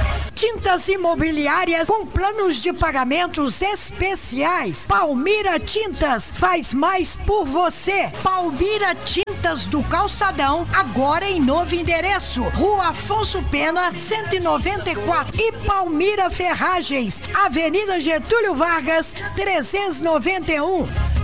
Tintas imobiliárias com planos de pagamentos especiais. Palmira Tintas faz mais por você. Palmira Tintas do Calçadão, agora em novo endereço. Rua Afonso Pena, 194. E Palmira Ferragens, Avenida Getúlio Vargas, 391.